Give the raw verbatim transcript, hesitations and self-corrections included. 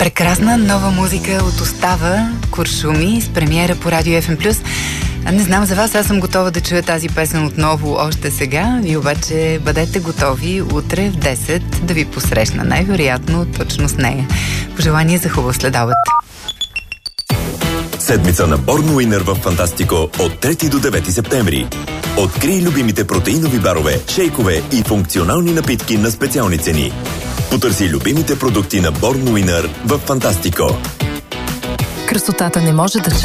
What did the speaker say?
Прекрасна нова музика от Остава, Куршуми, с премиера по Радио Еф Ем Плюс. Не знам за вас, аз съм готова да чуя тази песен отново още сега. Вие обаче бъдете готови утре в десет да ви посрещна. Най-вероятно точно с нея. Пожелание за хубав следобед. Седмица на Born Winner в Фантастико от трети до девети септември. Открий любимите протеинови барове, шейкове и функционални напитки на специални цени. Потърси любимите продукти на Born Winner в Фантастико. Красотата не може да